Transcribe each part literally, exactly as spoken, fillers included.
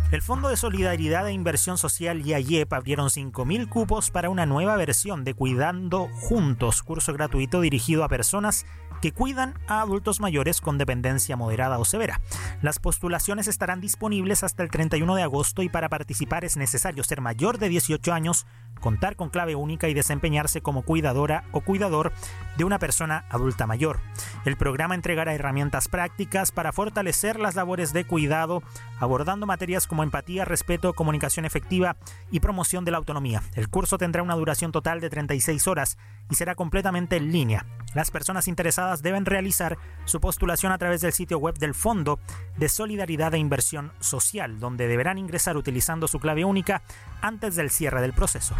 El Fondo de Solidaridad e Inversión Social y AYEP abrieron cinco mil cupos para una nueva versión de Cuidando Juntos, curso gratuito dirigido a personas que cuidan a adultos mayores con dependencia moderada o severa. Las postulaciones estarán disponibles hasta el treinta y uno de agosto y para participar es necesario ser mayor de dieciocho años, contar con clave única y desempeñarse como cuidadora o cuidador de una persona adulta mayor. El programa entregará herramientas prácticas para fortalecer las labores de cuidado, abordando materias como empatía, respeto, comunicación efectiva y promoción de la autonomía. El curso tendrá una duración total de treinta y seis horas y será completamente en línea. Las personas interesadas deben realizar su postulación a través del sitio web del Fondo de Solidaridad e Inversión Social, donde deberán ingresar utilizando su clave única antes del cierre del proceso.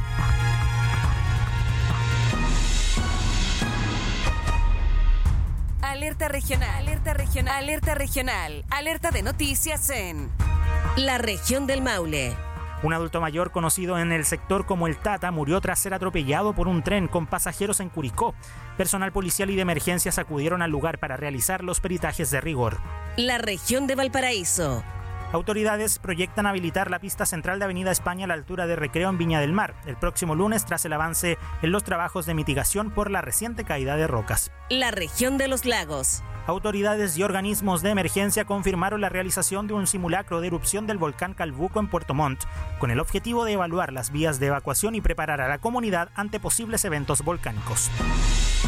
Alerta regional, alerta regional, alerta regional, alerta de noticias en la región del Maule. Un adulto mayor conocido en el sector como el Tata murió tras ser atropellado por un tren con pasajeros en Curicó. Personal policial y de emergencias acudieron al lugar para realizar los peritajes de rigor. La región de Valparaíso. Autoridades proyectan habilitar la pista central de Avenida España a la altura de Recreo en Viña del Mar el próximo lunes tras el avance en los trabajos de mitigación por la reciente caída de rocas. La región de los lagos. Autoridades y organismos de emergencia confirmaron la realización de un simulacro de erupción del volcán Calbuco en Puerto Montt, con el objetivo de evaluar las vías de evacuación y preparar a la comunidad ante posibles eventos volcánicos.